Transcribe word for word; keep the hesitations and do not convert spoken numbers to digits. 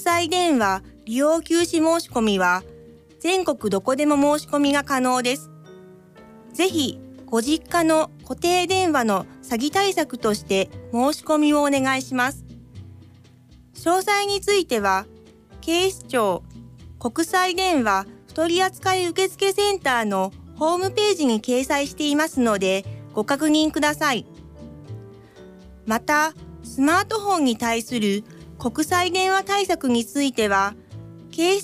際電話利用休止申し込みは全国どこでも申し込みが可能です。ぜひご実家の固定電話の詐欺対策として申し込みをお願いします。詳細については警視庁国際電話取扱受付センターのホームページに掲載していますのでご確認ください。また、スマートフォンに対する国際電話対策については、警視